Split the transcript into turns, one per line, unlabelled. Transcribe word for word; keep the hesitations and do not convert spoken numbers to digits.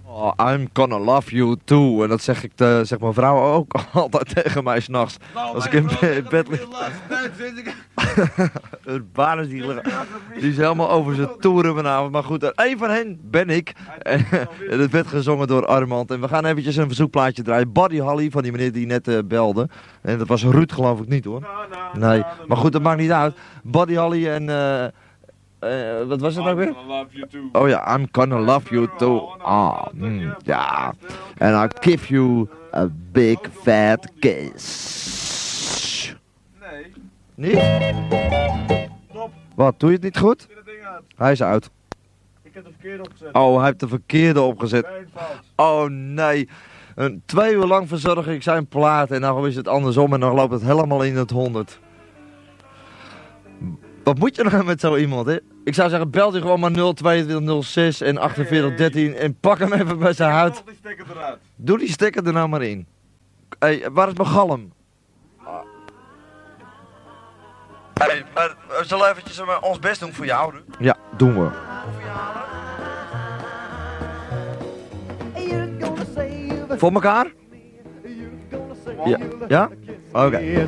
Oh, I'm gonna love you too. En dat zeg ik te, zeg mijn vrouw ook altijd tegen mij s'nachts.
Nou,
Als ik
mijn
in
vrouw
be-
zegt
bed
dat
lig.
de laatste tijd vind ik-
Urbanus die, die is helemaal over zijn toeren vanavond. Maar goed, één van hen ben ik. En het werd gezongen door Armand. En we gaan eventjes een verzoekplaatje draaien. Buddy Holly van die meneer die net uh, belde. En dat was Ruud geloof ik niet hoor. Nee, maar goed, dat maakt niet uit. Buddy Holly en... Uh, uh, wat was het nou weer? Oh ja, I'm gonna love you too. Ah, mm, ja. And I'll give you a big fat kiss.
Nee.
Niet?
Stop.
Wat, doe je het niet goed?
Zet het ding uit.
Hij is uit.
Ik heb de verkeerde opgezet.
Oh, hij heeft de verkeerde opgezet.
Geen fout.
Oh nee. Een, twee uur lang verzorg ik zijn plaat en dan is het andersom en dan loopt het helemaal in het honderd. Wat moet je nou met zo iemand, hè? Ik zou zeggen, bel je gewoon maar nul tweeëntwintig nul zes en achtenveertig dertien en pak hem even bij zijn huid.
Toch die stekker eruit.
Doe die stekker er nou maar in. Hé, hey, waar is mijn galm? Hey, maar we zullen eventjes uh, ons best doen voor jou. Hè? Ja, doen we. Voor elkaar? Ja? Ja? Oké. Okay.